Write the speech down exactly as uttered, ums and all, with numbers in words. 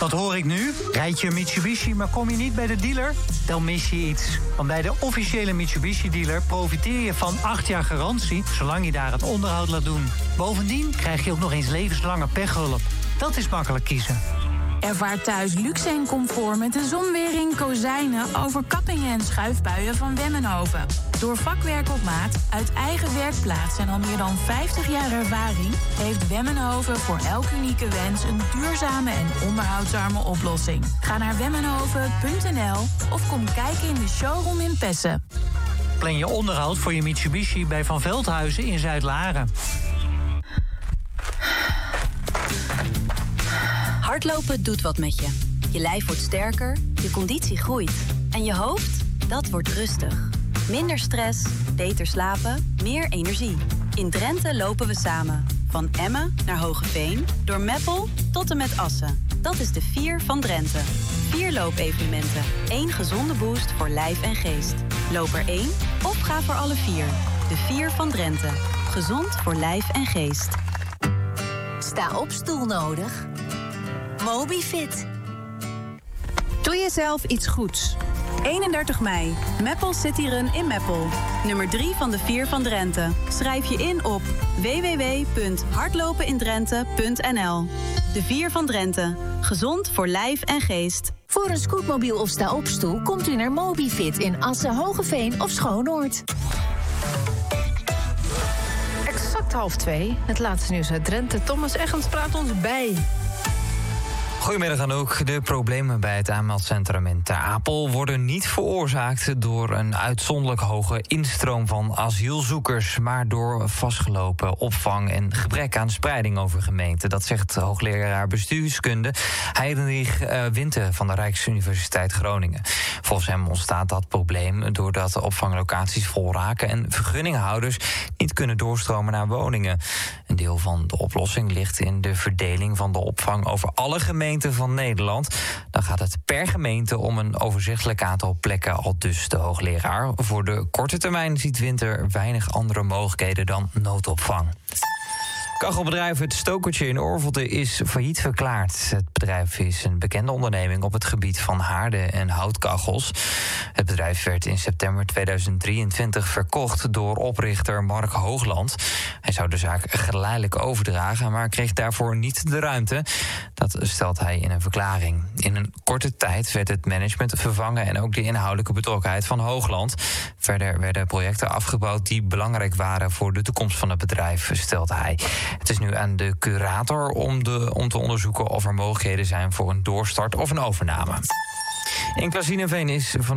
Wat hoor ik nu? Rijd je een Mitsubishi, maar kom je niet bij de dealer? Dan mis je iets. Want bij de officiële Mitsubishi-dealer profiteer je van acht jaar garantie, zolang je daar het onderhoud laat doen. Bovendien krijg je ook nog eens levenslange pechhulp. Dat is makkelijk kiezen. Ervaar thuis luxe en comfort met de zonwering, kozijnen, overkappingen en schuifbuien van Wemmenhoven. Door vakwerk op maat, uit eigen werkplaats en al meer dan vijftig jaar ervaring heeft Wemmenhoven voor elk unieke wens een duurzame en onderhoudsarme oplossing. Ga naar wemmenhoven punt n l of kom kijken in de showroom in Pessen. Plan je onderhoud voor je Mitsubishi bij Van Veldhuizen in Zuid-Laren. Hardlopen doet wat met je. Je lijf wordt sterker, je conditie groeit. En je hoofd, dat wordt rustig. Minder stress, beter slapen, meer energie. In Drenthe lopen we samen. Van Emmen naar Hogeveen, door Meppel tot en met Assen. Dat is de Vier van Drenthe. Vier loopevenementen. Eén gezonde boost voor lijf en geest. Loop er één of ga voor alle vier. De Vier van Drenthe. Gezond voor lijf en geest. Sta op stoel nodig? Mobifit. Doe jezelf iets goeds. eenendertig mei, Meppel City Run in Meppel. Nummer drie van de Vier van Drenthe. Schrijf je in op w w w punt hardlopenindrenthe punt n l. De Vier van Drenthe. Gezond voor lijf en geest. Voor een scootmobiel of sta op stoel komt u naar Mobifit in Assen, Hogeveen of Schoonoord. Exact half twee. Het laatste nieuws uit Drenthe. Thomas Eggens praat ons bij. Goedemiddag Anouk. De problemen bij het aanmeldcentrum in Ter Apel worden niet veroorzaakt door een uitzonderlijk hoge instroom van asielzoekers, maar door vastgelopen opvang en gebrek aan spreiding over gemeenten. Dat zegt hoogleraar bestuurskunde Heinrich uh, Winter van de Rijksuniversiteit Groningen. Volgens hem ontstaat dat probleem doordat de opvanglocaties vol raken en vergunninghouders niet kunnen doorstromen naar woningen. Een deel van de oplossing ligt in de verdeling van de opvang over alle gemeenten van Nederland. Dan gaat het per gemeente om een overzichtelijk aantal plekken, al dus de hoogleraar. Voor de korte termijn ziet Winter weinig andere mogelijkheden dan noodopvang. Kachelbedrijf Het Stokertje in Orvelte is failliet verklaard. Het bedrijf is een bekende onderneming op het gebied van haarden en houtkachels. Het bedrijf werd in september tweeduizend drieëntwintig verkocht door oprichter Mark Hoogland. Hij zou de zaak geleidelijk overdragen, maar kreeg daarvoor niet de ruimte. Dat stelt hij in een verklaring. In een korte tijd werd het management vervangen en ook de inhoudelijke betrokkenheid van Hoogland. Verder werden projecten afgebouwd die belangrijk waren voor de toekomst van het bedrijf, stelt hij. Het is nu aan de curator om, de, om te onderzoeken of er mogelijkheden zijn voor een doorstart of een overname. In Klazineveen is van